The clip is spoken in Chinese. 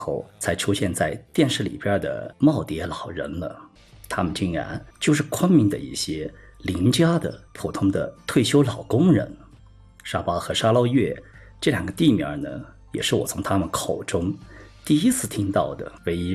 后才出现在电视里边的耄耋老人了。他们竟然就是昆明的一些邻家的普通的退休老工人。沙巴和沙捞越这两个地名呢，也是我从他们口中第一次听到的唯一